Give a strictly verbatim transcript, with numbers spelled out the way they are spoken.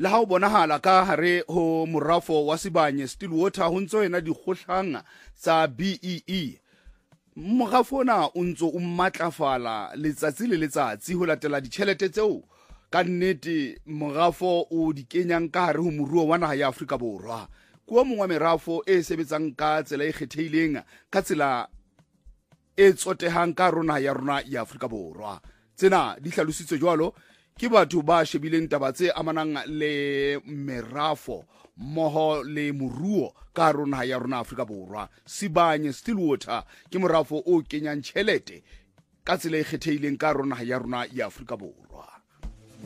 le ha o bonahala ka hare ho morafo wa Sibanye Stillwater ho ntso ena dikgohlanga tsa B E E. Morafo ona o ntso o matlafala letsatsi le letsatsi ho latela ditjhelete tseo ka nnete morafo o di kenyang ka hare ho moruo wa naha ya Afrika Borwa. Kuwa mongwa merafo e sebetsang ka tsela e kgethehileng ka tsela e tsotehang ka rona ya rona ya Afrika Borwa. Tsena di hlalositswe jwalo ke batho ba shebileng taba tse amanang le merafo moho le moruo ka rona ya rona Afrika Borwa. Sibanye Stillwater ke morafo o kenyang tjhelete ka tsela e kgethehileng ka rona ya rona ya Afrika Borwa.